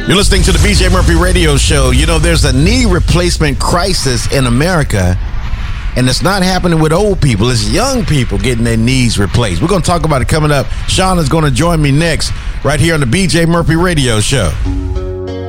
You're listening to the BJ Murphy Radio Show. You know, there's a knee replacement crisis in America, and it's not happening with old people. It's young people getting their knees replaced. We're going to talk about it coming up. Sean is going to join me next right here on the BJ Murphy Radio Show.